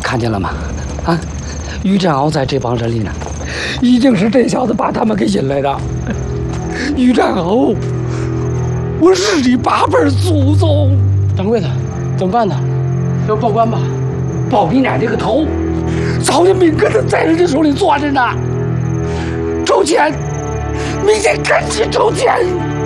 看见了吗？啊，于占鳌在这帮人里呢，一定是这小子把他们给引来的。于占鳌，我是你8辈祖宗。 掌柜的，怎么办呢？要报官吧？ 报你奶奶个头！曹家命根子在人家手里攥着呢。筹钱，明天赶紧筹钱！